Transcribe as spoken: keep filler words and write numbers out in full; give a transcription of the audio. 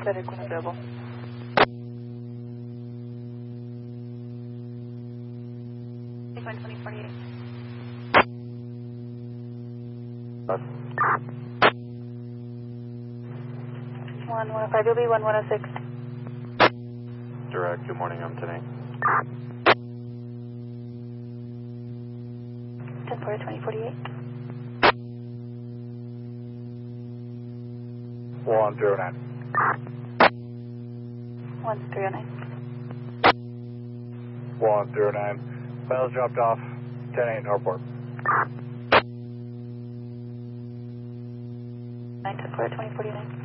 Better Quinn available. Quinn twenty forty-eight. one one oh five, you'll be one one oh six. Direct, good morning, I'm today. ten four twenty forty-eight. one zero nine. one three oh nine. one zero nine. Files dropped off, ten eight Northport. nine ten four twenty forty-nine.